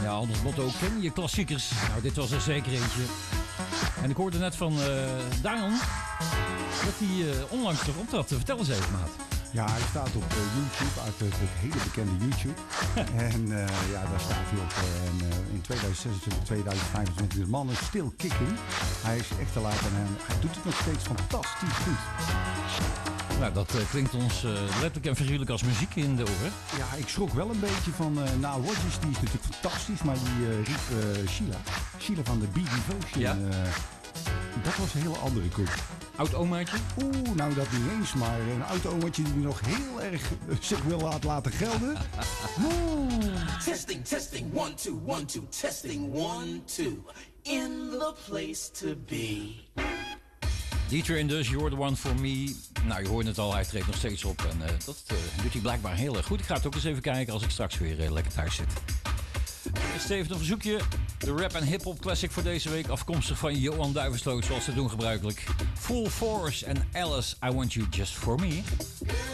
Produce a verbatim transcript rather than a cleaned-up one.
Ja, anders motto, ken je klassiekers? Nou, dit was er zeker eentje. En ik hoorde net van uh, Dion dat hij uh, onlangs nog optrad. Vertel eens even, maat. Ja, hij staat op uh, YouTube, uit het, het hele bekende YouTube. En uh, ja, daar staat hij op. Uh, en, uh, in tweeduizend zesentwintig, tweeduizend vijfentwintig, de man is still kicking. Hij is echt te laat en hij, hij doet het nog steeds fantastisch goed. Nou, dat uh, klinkt ons uh, letterlijk en figuurlijk als muziek in de oren. Ja, ik schrok wel een beetje van... Uh, nou, Rodgers, die is natuurlijk fantastisch, maar die uh, riep uh, Sheila. Sheila van de B-Devotion. Ja? Uh, dat was een hele andere koek. Oud omaatje? Oeh, nou dat niet eens, maar een oud omaatje die nog heel erg uh, zich wil laat, laten gelden. Testing, testing, one, two, one, two, testing, one, two. In the place to be. Dieter in dus, You're the One for Me. Nou, je hoort het al, hij treedt nog steeds op. En uh, dat uh, doet hij blijkbaar heel erg goed. Ik ga het ook eens even kijken als ik straks weer uh, lekker thuis zit. Eerst even een verzoekje. De rap en hip-hop classic voor deze week. Afkomstig van Johan Duivensloot, zoals ze doen gebruikelijk. Full Force en Alice, I Want You Just For Me.